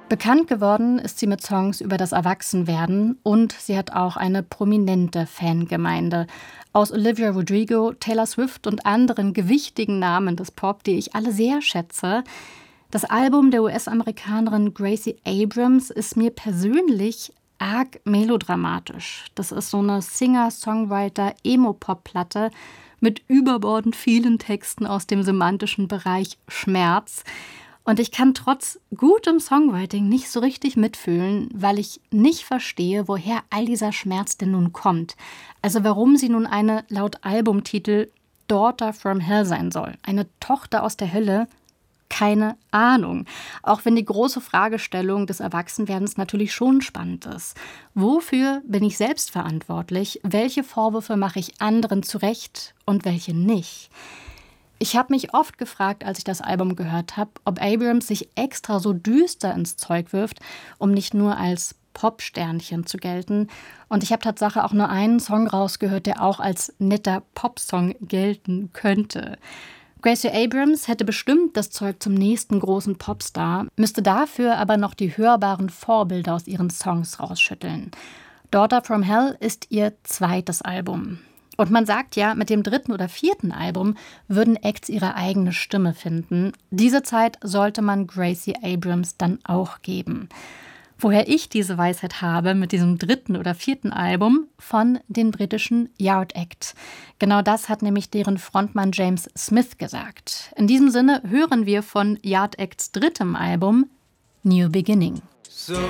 Bekannt geworden ist sie mit Songs über das Erwachsenwerden und sie hat auch eine prominente Fangemeinde. Aus Olivia Rodrigo, Taylor Swift und anderen gewichtigen Namen des Pop, die ich alle sehr schätze. Das Album der US-Amerikanerin Gracie Abrams ist mir persönlich arg melodramatisch. Das ist so eine Singer-Songwriter-Emo-Pop-Platte mit überbordend vielen Texten aus dem semantischen Bereich Schmerz. Und ich kann trotz gutem Songwriting nicht so richtig mitfühlen, weil ich nicht verstehe, woher all dieser Schmerz denn nun kommt. Also warum sie nun eine laut Albumtitel Daughter from Hell sein soll. Eine Tochter aus der Hölle. Keine Ahnung. Auch wenn die große Fragestellung des Erwachsenwerdens natürlich schon spannend ist. Wofür bin ich selbst verantwortlich? Welche Vorwürfe mache ich anderen zurecht und welche nicht? Ich habe mich oft gefragt, als ich das Album gehört habe, ob Abrams sich extra so düster ins Zeug wirft, um nicht nur als Popsternchen zu gelten. Und ich habe Tatsache auch nur einen Song rausgehört, der auch als netter Popsong gelten könnte. Gracie Abrams hätte bestimmt das Zeug zum nächsten großen Popstar, müsste dafür aber noch die hörbaren Vorbilder aus ihren Songs rausschütteln. Daughter from Hell ist ihr zweites Album. Und man sagt ja, mit dem 3. oder 4. Album würden Acts ihre eigene Stimme finden. Diese Zeit sollte man Gracie Abrams dann auch geben. Woher ich diese Weisheit habe mit diesem 3. oder 4. Album? Von den britischen Yard Act. Genau das hat nämlich deren Frontmann James Smith gesagt. In diesem Sinne hören wir von Yard Acts 3. Album New Beginning.